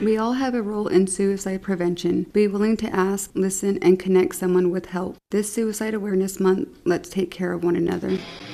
We all have a role in suicide prevention. Be willing to ask, listen, and connect someone with help. This Suicide Awareness Month, let's take care of one another.